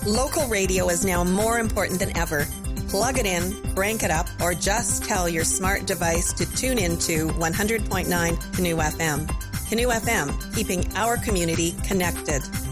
Local radio is now more important than ever. Plug it in, crank it up, or just tell your smart device to tune into 100.9 Canoe FM. Canoe FM, keeping our community connected.